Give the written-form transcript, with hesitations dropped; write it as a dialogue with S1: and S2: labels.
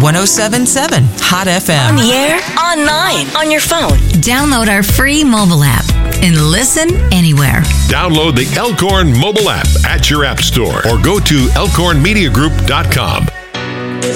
S1: 107.7 Hot FM.
S2: On the air, online, on your phone.
S3: Download our free mobile app and listen anywhere.
S4: Download the Elkhorn mobile app at your app store or go to elkhornmediagroup.com.